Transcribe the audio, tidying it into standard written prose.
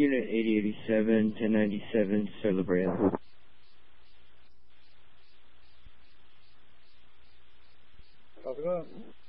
Unit 8087, 1097, Sir La Brea. How's it going?